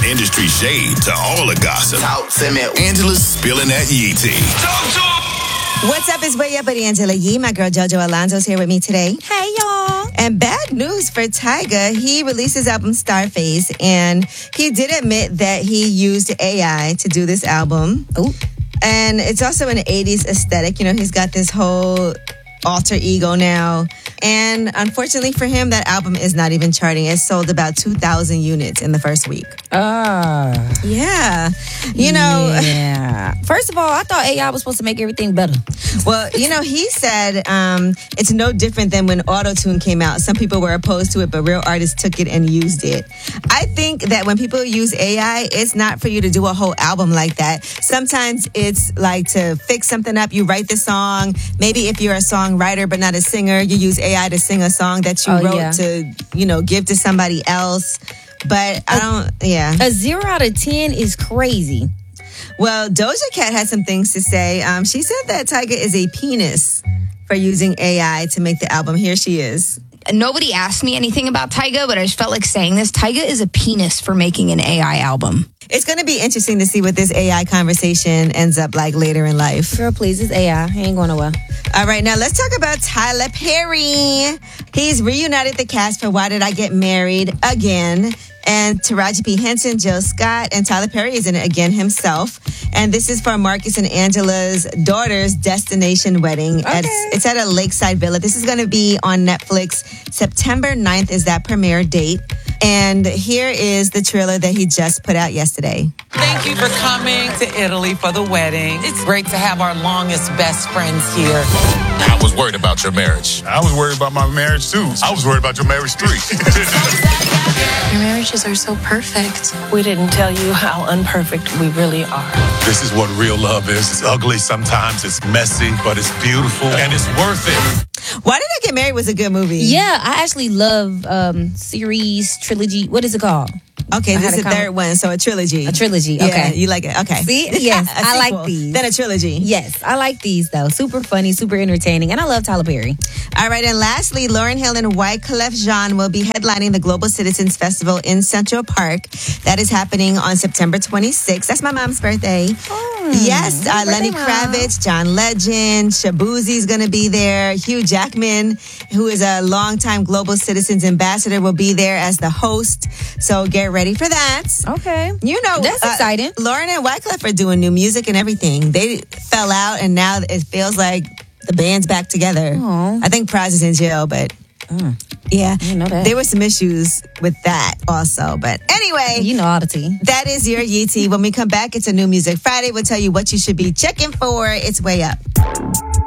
industry shade to all the gossip. Angela's spilling that Yee tea. What's up? It's Way Up with Angela Yee. My girl JoJo Alonzo's here with me today. Hey, y'all. And bad news for Tyga. He released his album Starface, and he did admit that he used AI to do this album. Ooh. And it's also an 80s aesthetic. You know, he's got this whole alter ego now. And unfortunately for him, that album is not even charting. It sold about 2,000 units in the first week. Yeah. You know. Yeah. First of all, I thought AI was supposed to make everything better. Well, you know, he said it's no different than when Auto-Tune came out. Some people were opposed to it, but real artists took it and used it. I think that when people use AI, it's not for you to do a whole album like that. Sometimes it's like to fix something up. You write the song. Maybe if you're a songwriter but not a singer, you use AI to sing a song that you wrote to, you know, give to somebody else. But A 0 out of 10 is crazy. Well, Doja Cat had some things to say. She said that Tyga is a penis for using AI to make the album. Here she is. Nobody asked me anything about Tyga, but I just felt like saying this. Tyga is a penis for making an AI album. It's going to be interesting to see what this AI conversation ends up like later in life. Girl, please, it's AI. He ain't going nowhere. All right, now let's talk about Tyler Perry. He's reunited the cast for Why Did I Get Married again. And Taraji P. Henson, Jill Scott, and Tyler Perry is in it again himself. And this is for Marcus and Angela's daughter's destination wedding. Okay. It's at a lakeside villa. This is going to be on Netflix. September 9th is that premiere date. And here is the trailer that he just put out yesterday. Thank you for coming to Italy for the wedding. It's great to have our longest best friends here. I was worried about your marriage. I was worried about my marriage, too. I was worried about your marriage, too. Your marriages are so perfect. We didn't tell you how unperfect we really are. This is what real love is. It's ugly sometimes, it's messy, but it's beautiful, and it's worth it. Why Did I Get Married was a good movie. Yeah, I actually love series, trilogy. What is it called? Okay, this is the third one, so a trilogy. A trilogy, Yeah, okay. you like it, okay. See? Yes, I sequel, like these. Then a trilogy. Yes, I like these, though. Super funny, super entertaining, and I love Tyler Perry. All right, and lastly, Lauryn Hill and Wyclef Jean will be headlining the Global Citizens Festival in Central Park. That is happening on September 26th. That's my mom's birthday. Yes, Lenny Kravitz, John Legend, Shabuzi's going to be there. Hugh Jackman, who is a longtime Global Citizens Ambassador, will be there as the host. So get ready for that. Okay. You know, that's exciting. Lauryn and Wyclef are doing new music and everything. They fell out, and now it feels like the band's back together. Aww. I think Pras is in jail, but yeah, I didn't know that. There were some issues with that also. But anyway, you know all the tea. That is your Yee tea. When we come back, it's a New Music Friday. We'll tell you what you should be checking for. It's Way Up.